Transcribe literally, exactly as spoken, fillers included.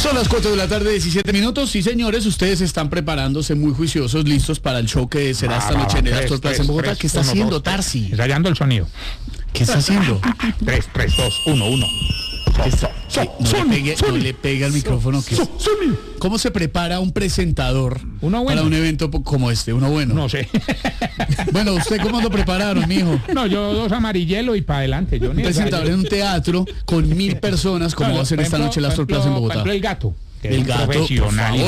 Son las cuatro de la tarde, diecisiete minutos. Sí, señores, ustedes están preparándose muy juiciosos, listos para el show que será Ah, esta noche va, en el tres, Astor Plaza tres, en Bogotá. tres, ¿Qué está uno, haciendo, dos, Tarsi? Ensayando el sonido. ¿Qué está haciendo? tres, tres, dos, uno, uno. ¿Qué está- qué? No, le pegue, no le pegue al micrófono. ¿Qué? ¿Cómo se prepara un presentador Uno bueno. para un evento po- como este? Uno bueno. No sé. Bueno, ¿usted cómo lo prepararon, mijo? No, yo dos amarillelo y para adelante. Yo Un ni presentador en un teatro con mil personas, como No, va a ser por esta ejemplo, noche el Astor por Plaza en ejemplo, Bogotá. por ejemplo, el gato. Que El es un gato, por profesional. favor.